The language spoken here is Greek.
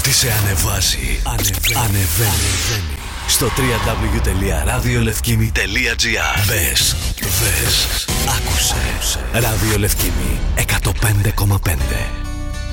Ό,τι σε ανεβάζει, ανεβαίνει. Στο www.radiolefkimi.gr. Μπες, άκουσε. Ράδιο Λευκήμη 105,5.